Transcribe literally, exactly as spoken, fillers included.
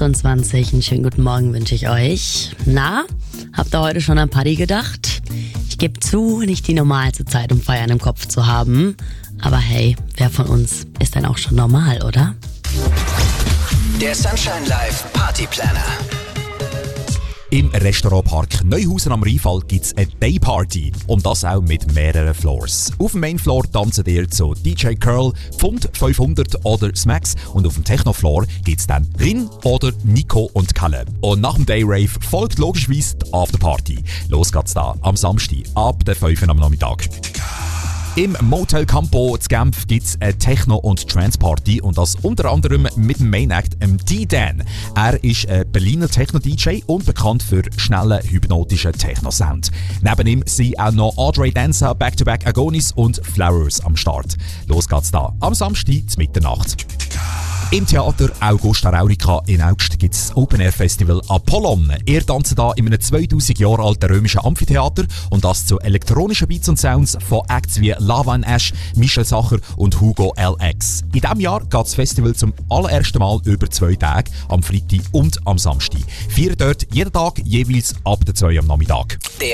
achtundzwanzig. Einen schönen guten Morgen wünsche ich euch. Na, habt ihr heute schon an Party gedacht? Ich gebe zu, nicht die normalste Zeit, um Feiern im Kopf zu haben. Aber hey, wer von uns ist denn auch schon normal, oder? Der Sunshine Live Party Planner. Im Restaurantpark Neuhausen am Rheinfall gibt es eine Dayparty. Und das auch mit mehreren Floors. Auf dem Mainfloor tanzen ihr zu D J Curl, Pfund fünfhundert oder Smacks. Und auf dem Technofloor gibt es dann Rin oder Nico und Kalle. Und nach dem Dayrave folgt logischerweise die Afterparty. Los geht's da am Samstag ab der fünf Uhr am Nachmittag. Im Motel Campo zu Genf gibt es eine Techno- und Trance-Party und das unter anderem mit dem Main-Act D-Dan. Er ist ein Berliner Techno-D J und bekannt für schnellen, hypnotischen Techno-Sound. Neben ihm sind auch noch Audrey Danza, Back-to-Back Agonis und Flowers am Start. Los geht's da am Samstag zur Mitternacht. Im Theater Augusta Raurica in Augst gibt es das Open-Air-Festival Apollon. Ihr tanzt hier in einem zweitausend Jahre alten römischen Amphitheater und das zu elektronischen Beats und Sounds von Acts wie Lava and Ash, Michel Sacher und Hugo L X. In diesem Jahr geht das Festival zum allerersten Mal über zwei Tage, am Freitag und am Samstag. Feiern dort jeden Tag jeweils ab der zwei Uhr am Nachmittag.